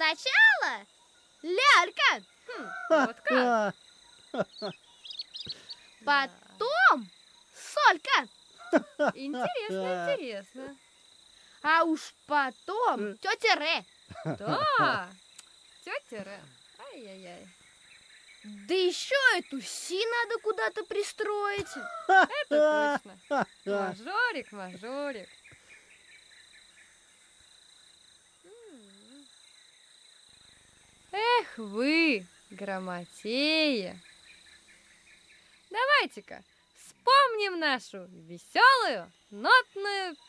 Сначала лялька. Вот как? Потом Солька. Интересно, интересно. А уж потом тетя Ре. Да, тетя Ре. Ай-яй-яй. Да еще эту Си надо куда-то пристроить. Это точно. Мажорик, мажорик. Эх вы, грамотеи. Давайте-ка вспомним нашу веселую нотную